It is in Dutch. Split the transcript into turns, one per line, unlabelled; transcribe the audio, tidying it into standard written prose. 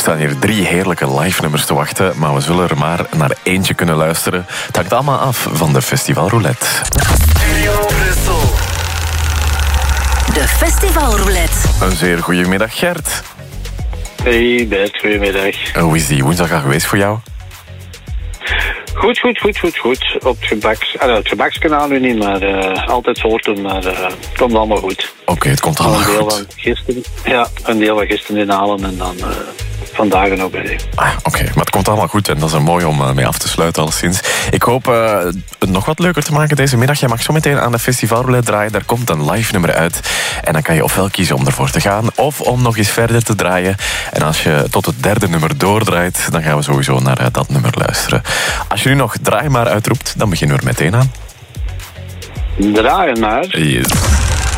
staan hier 3 heerlijke live nummers te wachten, maar we zullen er maar naar eentje kunnen luisteren. Het hangt allemaal af van de Festival Roulette.
Studio Brussel.
De Festival Roulette.
Een zeer goede middag, Gert.
Hey Bert, goedemiddag.
Hoe is die woensdag al geweest voor jou?
Goed. Op het gebakskanaal nu niet, maar altijd soorten, maar het komt allemaal goed.
Oké, het komt allemaal
een deel
goed.
Van gisteren, een deel van gisteren inhalen en dan vandaag nog bij.
Oké, maar het komt allemaal goed en dat is er mooi om mee af te sluiten alleszins. Ik hoop het nog wat leuker te maken deze middag. Jij mag zo meteen aan de Festival Roulette draaien. Daar komt een live nummer uit. En dan kan je ofwel kiezen om ervoor te gaan of om nog eens verder te draaien. En als je tot het 3e nummer doordraait, dan gaan we sowieso naar dat nummer luisteren. Als je nu nog draai maar uitroept, dan beginnen we er meteen aan.
Draaien maar.
Yes.